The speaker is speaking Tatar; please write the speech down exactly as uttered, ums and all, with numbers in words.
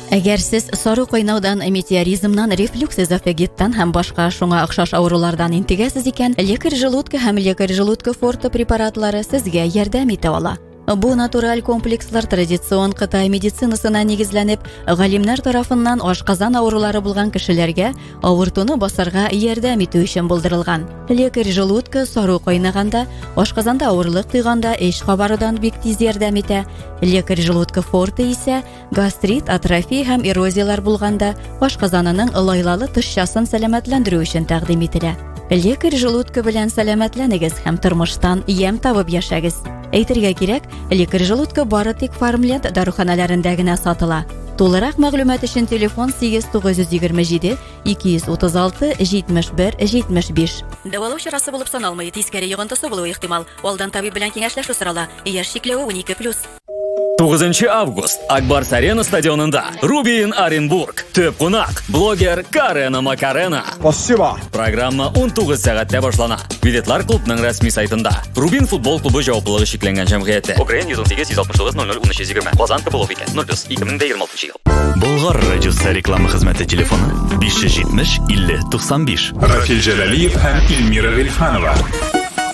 Әгәр сез сары кайнаудан, метеоризмнан, рефлюкс эзофагиттан һәм башка шуңа охшаш авырулардан интегәсез икән, лекарь желудка һәм лекарь желудка форте препаратлары сезгә ярдәм итә ала. Бу натураль комплекслар традицион Кытай медицинасына нигезләнеп, галимнәр тарафыннан ашказан авырулары булган кешеләргә авыртуны басарга ярдәм итү өчен булдырылган. Лекарь желудка сары кайнаганда, ашказанда авырлык тойганда эш кабарудан бик тиз ярдәм итә. Лекарь желудка форте исә гастрит, атрофия һәм эрозиялар булганда ашказанының лайлалы тышчасын сәламәтләндерү өчен тәкъдим ителә. Лекарь желудка белән сәламәтләнегез һәм тормыштан ям табып яшәгез. Әйтергә кирәк, лекарь желудка бары тик Фармленд даруханаларында гына сатыла. Тулырак мәгълүмат өчен телефон сигез тугыз йөз егерме җиде ике йөз утыз алты җитмеш бер җитмеш биш. Дәвалау чарасы булып саналмый, тискәре йогынтысы булуы ихтимал. Алдан табиб белән киңәшләшү сорала. Яшь чикләве унике плюс. тугызынчы август Акбарс Арена стадионында Рубин Оренбург. Төп кунак блогер Карена Макарена. Спасибо. Программа он тугыз сәгатьтә башлана. Билетлар клубның рәсми сайтында. Рубин футбол клубы җаваплылыгы шикләнгән җәмгыяте. Украин йөз ун сигез йөз алтмыш тугыз ноль ноль ун өч йөз егерме. Казан Кобылов икән. ноль плюс ике мең егерме алты ел. Болгар радиосы реклама хезмәте телефоны биш йөз җитмеш илле туксан биш. Рафил Җәләлиев һәм Илмира Гыйльфанова.